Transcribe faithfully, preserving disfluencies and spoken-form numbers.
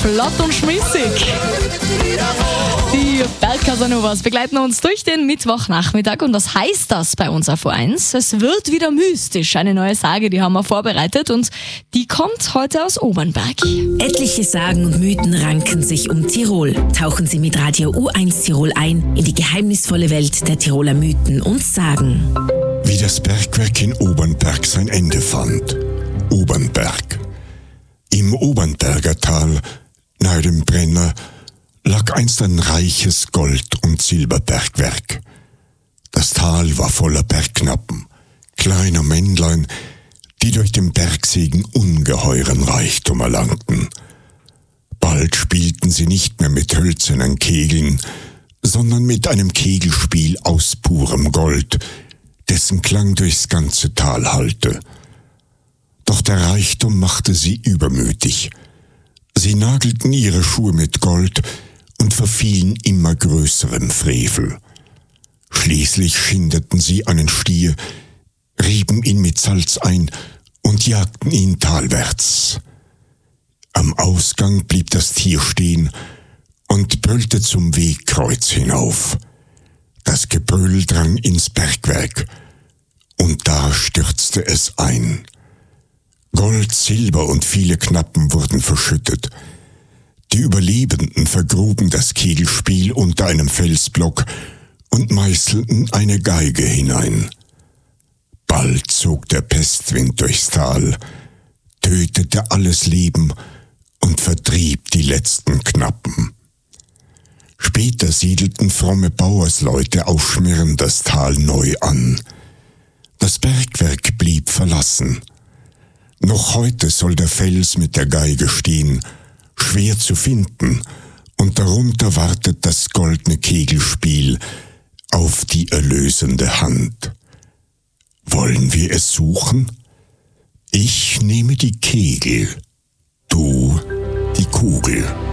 Flott und schmissig. Die Bergcasanovas begleiten uns durch den Mittwochnachmittag und was heißt das bei uns auf O eins? Es wird wieder mystisch. Eine neue Sage, die haben wir vorbereitet und die kommt heute aus Obernberg. Etliche Sagen und Mythen ranken sich um Tirol. Tauchen Sie mit Radio U eins Tirol ein in die geheimnisvolle Welt der Tiroler Mythen und Sagen. Wie das Bergwerk in Obernberg sein Ende fand. Obernberg. Im Obernberger Tal, nahe dem Brenner, lag einst ein reiches Gold- und Silberbergwerk. Das Tal war voller Bergknappen, kleiner Männlein, die durch den Bergsegen ungeheuren Reichtum erlangten. Bald spielten sie nicht mehr mit hölzernen Kegeln, sondern mit einem Kegelspiel aus purem Gold, dessen Klang durchs ganze Tal hallte. Doch der Reichtum machte sie übermütig. Sie nagelten ihre Schuhe mit Gold und verfielen immer größerem Frevel. Schließlich schindeten sie einen Stier, rieben ihn mit Salz ein und jagten ihn talwärts. Am Ausgang blieb das Tier stehen und brüllte zum Wegkreuz hinauf. Das Gebrüll drang ins Bergwerk, und da stürzte es ein. Gold, Silber und viele Knappen wurden verschüttet. Die Überlebenden vergruben das Kegelspiel unter einem Felsblock und meißelten eine Geige hinein. Bald zog der Pestwind durchs Tal, tötete alles Leben und vertrieb die letzten Knappen. Später siedelten fromme Bauersleute auf Schmirn das Tal neu an. Das Bergwerk blieb verlassen. Noch heute soll der Fels mit der Geige stehen, schwer zu finden, und darunter wartet das goldene Kegelspiel auf die erlösende Hand. Wollen wir es suchen? Ich nehme die Kegel, du die Kugel.